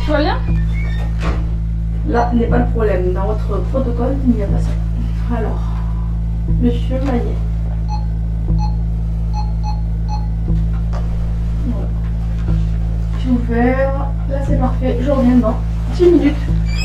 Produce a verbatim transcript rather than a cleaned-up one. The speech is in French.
Tout va bien? Là n'est pas le problème. Dans votre protocole, il n'y a pas ça. Alors, monsieur Maillet. Voilà. J'ai ouvert. Là, c'est parfait. Je reviens dans dix minutes.